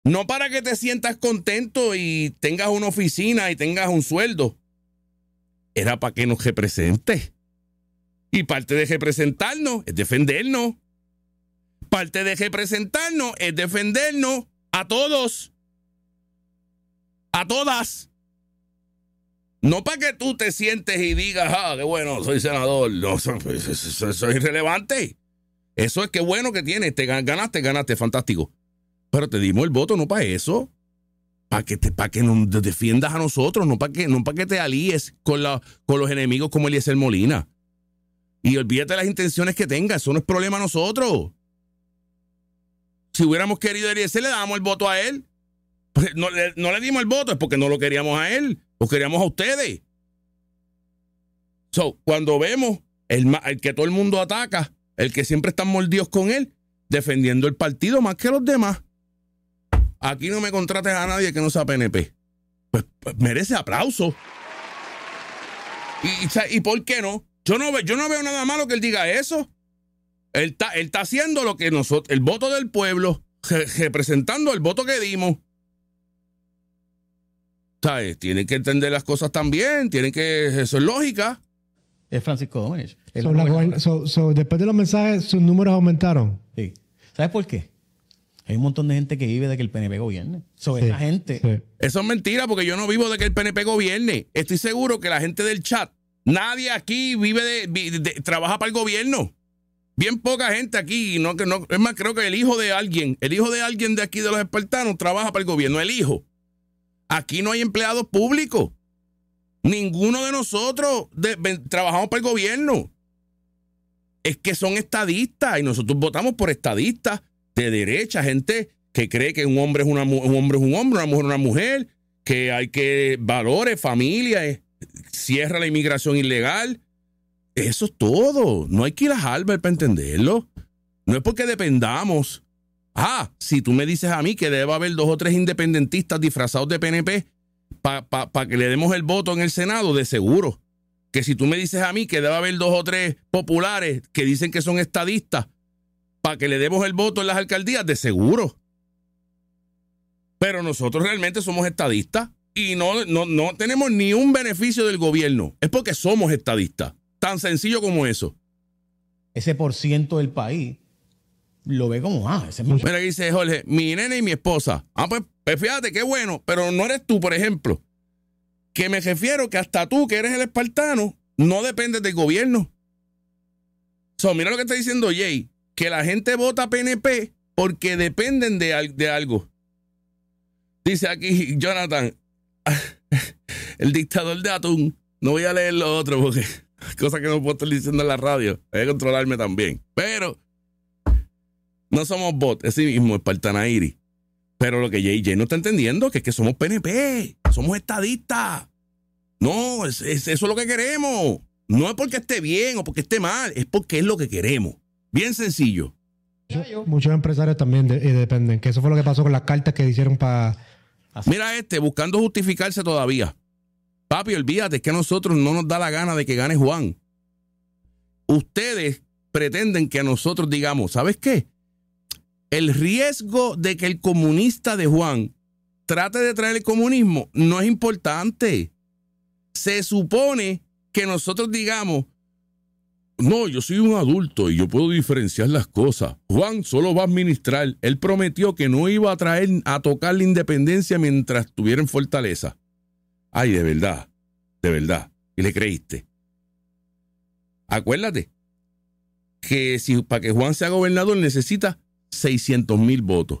No para que te sientas contento y tengas una oficina y tengas un sueldo. Era para que nos representes. Y parte de representarnos es defendernos. Parte de representarnos es defendernos a todos. A todas. No para que tú te sientes y digas, qué bueno, soy senador. No, eso es irrelevante. Eso es que bueno que tienes. Ganaste, fantástico. Pero te dimos el voto no para eso. Para que nos defiendas a nosotros, no para que te alíes con los enemigos como Eliezer Molina. Y olvídate de las intenciones que tengas. Eso no es problema a nosotros. Si hubiéramos querido a Eliezer, le dábamos el voto a él. Pues no le dimos el voto, es porque no lo queríamos a él. Lo queríamos a ustedes. Cuando vemos el que todo el mundo ataca, el que siempre están mordidos con él, defendiendo el partido más que los demás. Aquí no me contrates a nadie que no sea PNP. Pues merece aplauso. ¿Y por qué no? Yo no veo nada malo que él diga eso. Él está haciendo lo que nosotros, el voto del pueblo, representando el voto que dimos. ¿Sabes? Tienen que entender las cosas también, eso es lógica. Es Francisco Domínguez. Después de los mensajes, sus números aumentaron. Sí. ¿Sabes por qué? Hay un montón de gente que vive de que el PNP gobierne. Esa gente. Sí. Eso es mentira, porque yo no vivo de que el PNP gobierne. Estoy seguro que la gente del chat, nadie aquí trabaja para el gobierno. Bien poca gente aquí. Es más, creo que el hijo de alguien de aquí de los espartanos trabaja para el gobierno. El hijo. Aquí no hay empleados públicos. Ninguno de nosotros trabajamos para el gobierno. Es que son estadistas y nosotros votamos por estadistas de derecha, gente que cree que un hombre es un hombre, una mujer es una mujer, que hay que valores, familia, cierra la inmigración ilegal. Eso es todo. No hay que ir a Harvard para entenderlo. No es porque dependamos. Si tú me dices a mí que debe haber 2 o 3 independentistas disfrazados de PNP para que le demos el voto en el Senado, de seguro. Que si tú me dices a mí que debe haber 2 o 3 populares que dicen que son estadistas para que le demos el voto en las alcaldías, de seguro. Pero nosotros realmente somos estadistas y no tenemos ni un beneficio del gobierno. Es porque somos estadistas. Tan sencillo como eso. Ese % del país lo ve como, ese es mi... Mira, dice Jorge, mi nena y mi esposa. Pues fíjate, qué bueno, pero no eres tú, por ejemplo. Que me refiero que hasta tú, que eres el espartano, no dependes del gobierno. Mira lo que está diciendo Jay, que la gente vota PNP porque dependen de algo. Dice aquí Jonathan, el dictador de atún. No voy a leer lo otro porque cosa que no puedo estar diciendo en la radio. Voy a controlarme también. Pero no somos bots, ese mismo, Espartanairi. Pero lo que JJ no está entendiendo es que somos PNP, somos estadistas. No, eso es lo que queremos. No es porque esté bien o porque esté mal, es porque es lo que queremos. Bien sencillo. Muchos empresarios también dependen, que eso fue lo que pasó con las cartas que hicieron para... Mira buscando justificarse todavía. Papi, olvídate, es que a nosotros no nos da la gana de que gane Juan. Ustedes pretenden que nosotros digamos, ¿sabes qué? El riesgo de que el comunista de Juan trate de traer el comunismo no es importante. Se supone que nosotros digamos, no, yo soy un adulto y yo puedo diferenciar las cosas. Juan solo va a administrar. Él prometió que no iba a tocar la independencia mientras estuviera en Fortaleza. Ay, de verdad. Y le creíste. Acuérdate que para que Juan sea gobernador necesita 600,000 votos.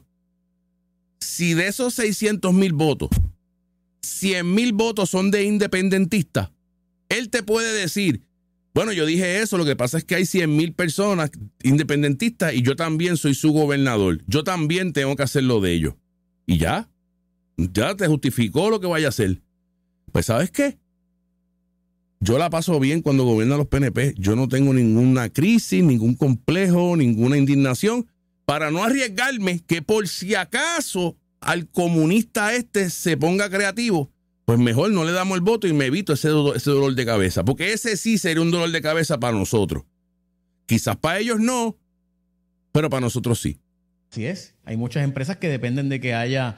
Si de esos 600,000 votos, 100,000 votos son de independentistas, él te puede decir, bueno, yo dije eso, lo que pasa es que hay 100,000 personas independentistas y yo también soy su gobernador. Yo también tengo que hacer lo de ellos. Y ya te justificó lo que vaya a hacer. Pues ¿sabes qué? Yo la paso bien cuando gobiernan los PNP. Yo no tengo ninguna crisis, ningún complejo, ninguna indignación, para no arriesgarme que por si acaso al comunista se ponga creativo, pues mejor no le damos el voto y me evito ese dolor de cabeza, porque ese sí sería un dolor de cabeza para nosotros. Quizás para ellos no, pero para nosotros sí. Así es. Hay muchas empresas que dependen de que haya